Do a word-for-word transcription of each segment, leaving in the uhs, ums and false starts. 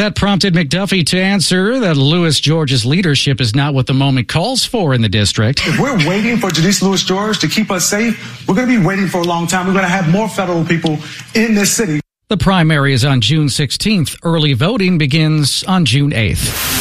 That prompted McDuffie to answer that Louis George's leadership is not what the moment calls for in the district. If we're waiting for Janice Louis George to keep us safe, we're going to be waiting for a long time. We're going to have more federal people in this city. The primary is on June sixteenth. Early voting begins on June eighth.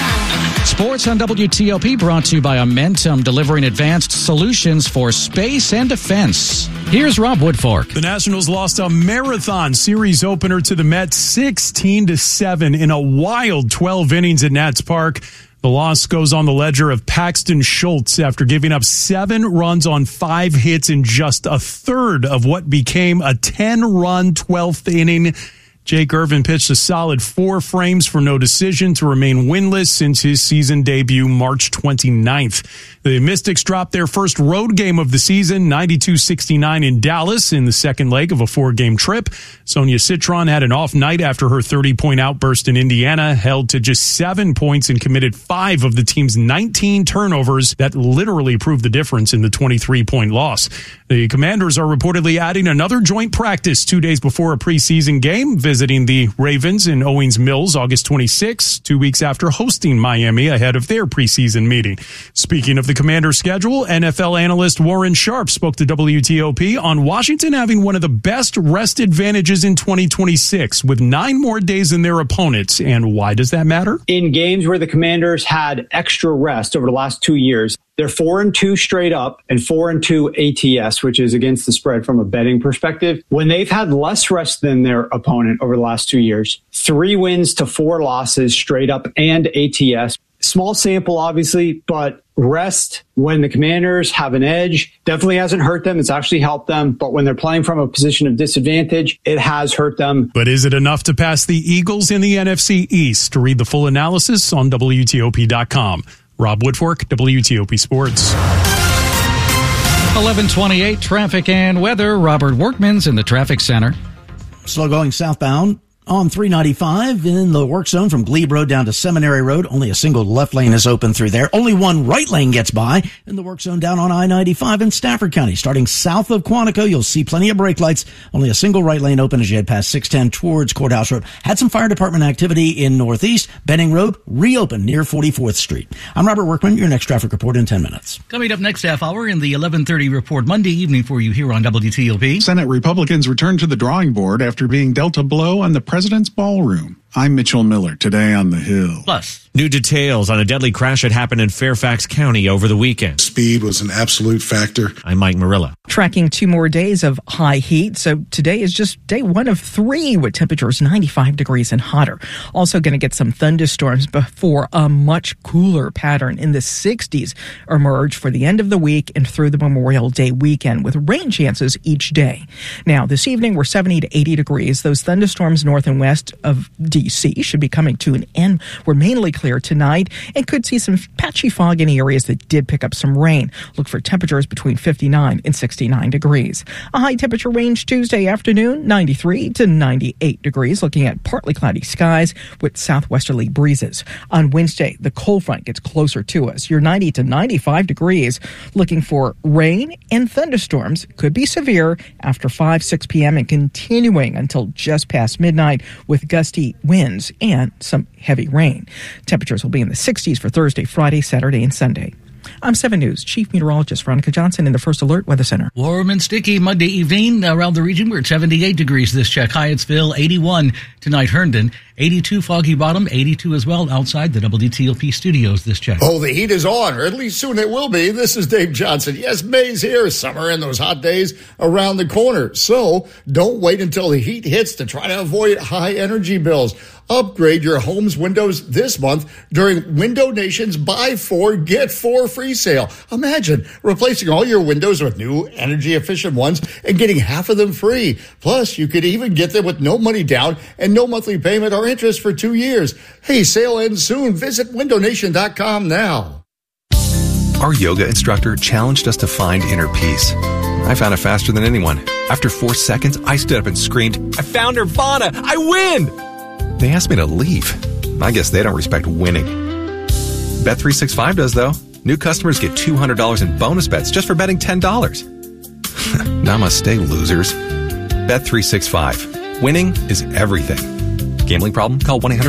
Sports on W T O P brought to you by Amentum, delivering advanced solutions for space and defense. Here's Rob Woodfork. The Nationals lost a marathon series opener to the Mets sixteen to seven in a wild twelve innings at Nats Park. The loss goes on the ledger of Paxton Schultz after giving up seven runs on five hits in just a third of what became a ten-run twelfth inning. Jake Irvin pitched a solid four frames for no decision to remain winless since his season debut March twenty-ninth. The Mystics dropped their first road game of the season, ninety-two sixty-nine in Dallas in the second leg of a four-game trip. Sonia Citron had an off night after her thirty-point outburst in Indiana, held to just seven points and committed five of the team's nineteen turnovers that literally proved the difference in the twenty-three point loss. The Commanders are reportedly adding another joint practice two days before a preseason game, visiting the Ravens in Owings Mills August twenty-sixth, two weeks after hosting Miami ahead of their preseason meeting. Speaking of the Commander schedule, N F L analyst Warren Sharp spoke to W T O P on Washington having one of the best rest advantages in twenty twenty-six with nine more days than their opponents. And why does that matter? In games where the Commanders had extra rest over the last two years, they're four and two straight up and four and two A T S, which is against the spread from a betting perspective. When they've had less rest than their opponent over the last two years, three wins to four losses straight up and A T S. Small sample, obviously, but rest when the Commanders have an edge definitely hasn't hurt them. It's actually helped them. But when they're playing from a position of disadvantage, it has hurt them. But is it enough to pass the Eagles in the N F C East? To read the full analysis on W T O P dot com. Rob Woodfork, W T O P Sports. eleven twenty-eight, traffic and weather. Robert Workman's in the traffic center. Slow going southbound on three ninety-five in the work zone from Glebe Road down to Seminary Road. Only a single left lane is open through there. Only one right lane gets by in the work zone down on I ninety-five in Stafford County. Starting south of Quantico, you'll see plenty of brake lights. Only a single right lane open as you head past six ten towards Courthouse Road. Had some fire department activity in Northeast. Benning Road reopened near forty-fourth Street. I'm Robert Workman. Your next traffic report in ten minutes. Coming up next half hour in the eleven thirty report Monday evening for you here on W T O P. Senate Republicans return to the drawing board after being dealt a blow on the president's ballroom. I'm Mitchell Miller, today on the Hill. Plus, new details on a deadly crash that happened in Fairfax County over the weekend. Speed was an absolute factor. I'm Mike Marilla. Tracking two more days of high heat. So today is just day one of three with temperatures ninety-five degrees and hotter. Also going to get some thunderstorms before a much cooler pattern in the sixties emerge for the end of the week and through the Memorial Day weekend with rain chances each day. Now, this evening we're seventy to eighty degrees. Those thunderstorms north and west of D C should be coming to an end. We're mainly clear tonight and could see some patchy fog in areas that did pick up some rain. Look for temperatures between fifty-nine and sixty-nine degrees. A high temperature range Tuesday afternoon, ninety-three to ninety-eight degrees, looking at partly cloudy skies with southwesterly breezes. On Wednesday, the cold front gets closer to us. You're ninety to ninety-five degrees, looking for rain and thunderstorms. Could be severe after five, six p.m. and continuing until just past midnight with gusty winds and some heavy rain. Temperatures will be in the sixties for Thursday, Friday, Saturday, and Sunday. I'm seven News Chief Meteorologist Veronica Johnson in the First Alert Weather Center. Warm and sticky Monday evening around the region. We're at seventy-eight degrees this check. Hyattsville, eighty-one tonight. Herndon, eighty-two. Foggy Bottom, eighty-two as well outside the W T O P studios this check. Oh, the heat is on, or at least soon it will be. This is Dave Johnson. Yes, May's here. Summer and those hot days around the corner. So don't wait until the heat hits to try to avoid high energy bills. Upgrade your home's windows this month during Window Nation's Buy Four, Get Four free sale. Imagine replacing all your windows with new energy-efficient ones and getting half of them free. Plus, you could even get them with no money down and no monthly payment or interest for two years. Hey, sale ends soon. Visit window nation dot com now. Our yoga instructor challenged us to find inner peace. I found it faster than anyone. After four seconds, I stood up and screamed, "I found Nirvana! I win!" They asked me to leave. I guess they don't respect winning. Bet three sixty-five does, though. New customers get two hundred dollars in bonus bets just for betting ten dollars. Namaste, losers. Bet three sixty-five. Winning is everything. Gambling problem? Call one eight hundred